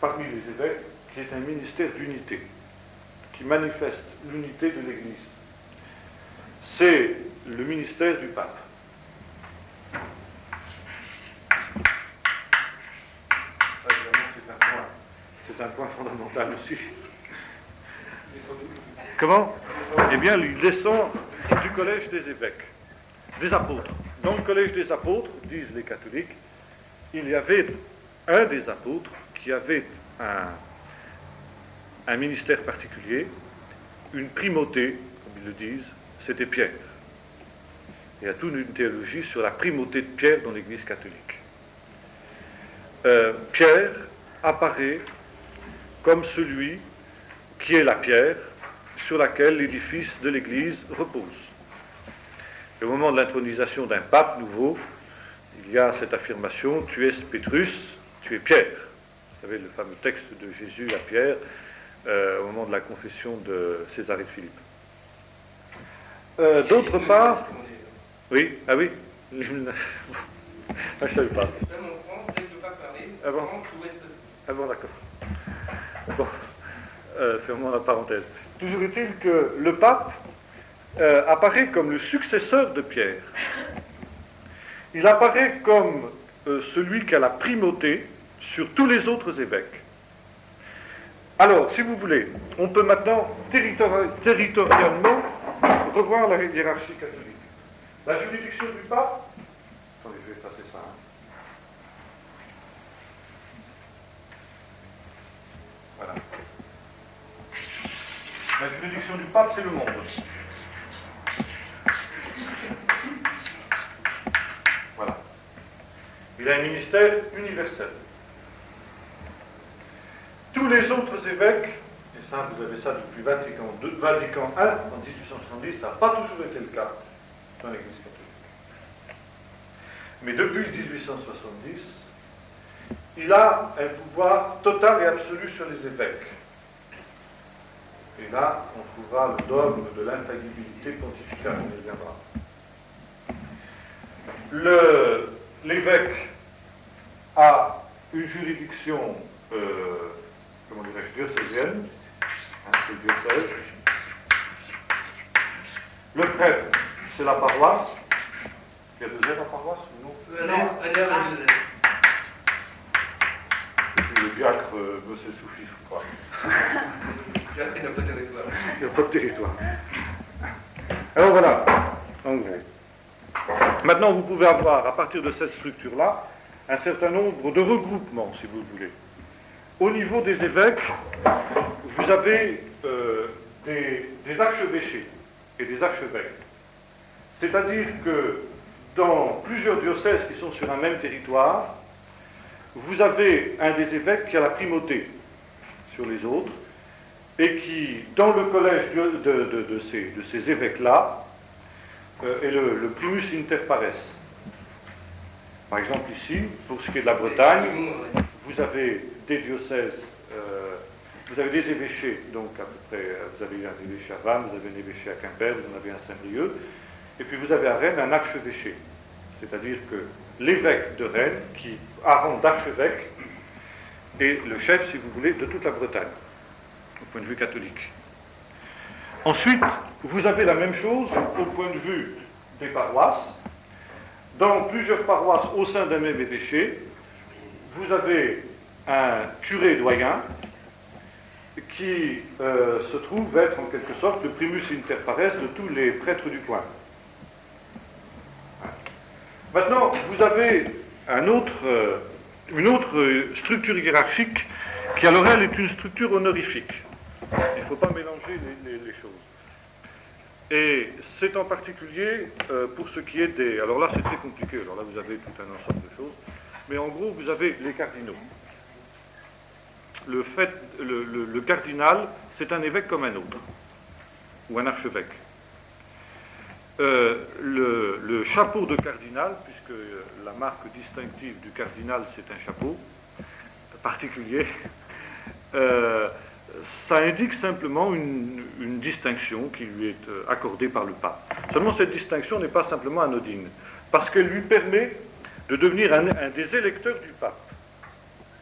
parmi les évêques qui est un ministère d'unité, qui manifeste l'unité de l'Église. C'est le ministère du pape. Évidemment, c'est un point fondamental aussi. Comment? Eh bien, il descend du collège des évêques, des apôtres. Dans le collège des apôtres, disent les catholiques, il y avait un des apôtres qui avait un ministère particulier, une primauté, comme ils le disent, c'était Pierre. Il y a toute une théologie sur la primauté de Pierre dans l'Église catholique. Pierre apparaît comme celui qui est la pierre sur laquelle l'édifice de l'Église repose. Et au moment de l'intronisation d'un pape nouveau, il y a cette affirmation « Tu es Pétrus, tu es Pierre ». Vous savez, le fameux texte de Jésus à Pierre au moment de la confession de Césarée de Philippe. D'autre part... Oui, ah oui je ne savais pas. Ah bon, ah bon, d'accord. Bon, fermons la parenthèse. Toujours est-il que le pape apparaît comme le successeur de Pierre. Il apparaît comme celui qui a la primauté sur tous les autres évêques. Alors, si vous voulez, on peut maintenant territorialement revoir la hiérarchie catholique. La juridiction du pape... Attendez, je vais passer ça. Voilà. La juridiction du pape, c'est le monde. Voilà. Il a un ministère universel. Tous les autres évêques, et ça, vous avez ça depuis Vatican I, en 1870, ça n'a pas toujours été le cas dans l'Église catholique. Mais depuis 1870, il a un pouvoir total et absolu sur les évêques. Et là, on trouvera le dogme de l'infaillibilité pontificale, on y reviendra. L'évêque a une juridiction, comment dirais-je, diocésaine, c'est le diocèse. Le prêtre, c'est la paroisse. Il y a deux heures la paroisse ou non? Non, un heure et 2 heures. Et puis le diacre, c'est le sous-fifre, je crois. Il n'a pas de territoire. Il n'y a pas de territoire. Alors voilà, en gros. Maintenant, vous pouvez avoir, à partir de cette structure-là, un certain nombre de regroupements, si vous voulez. Au niveau des évêques, vous avez des archevêchés et des archevêques. C'est-à-dire que dans plusieurs diocèses qui sont sur un même territoire, vous avez un des évêques qui a la primauté sur les autres et qui, dans le collège de ces évêques-là, est le primus inter pares. Par exemple ici, pour ce qui est de la Bretagne, vous avez des diocèses, vous avez des évêchés, donc à peu près, vous avez un évêché à Vannes, vous avez un évêché à Quimper, vous en avez un à Saint-Brieuc, et puis vous avez à Rennes un archevêché. C'est-à-dire que l'évêque de Rennes, qui a rang d'archevêque, est le chef, si vous voulez, de toute la Bretagne, au point de vue catholique. Ensuite, vous avez la même chose au point de vue des paroisses. Dans plusieurs paroisses au sein d'un même évêché, vous avez un curé doyen qui se trouve être en quelque sorte le primus inter pares de tous les prêtres du coin. Maintenant, vous avez une autre structure hiérarchique qui, alors elle, est une structure honorifique. Il ne faut pas mélanger les choses. Et c'est en particulier pour ce qui est des... Alors là, c'est très compliqué. Alors là, vous avez tout un ensemble de choses. Mais en gros, vous avez les cardinaux. Le cardinal, c'est un évêque comme un autre, ou un archevêque. Le chapeau de cardinal, puisque la marque distinctive du cardinal, c'est un chapeau particulier, ça indique simplement une distinction qui lui est accordée par le pape. Seulement, cette distinction n'est pas simplement anodine, parce qu'elle lui permet de devenir un des électeurs du pape.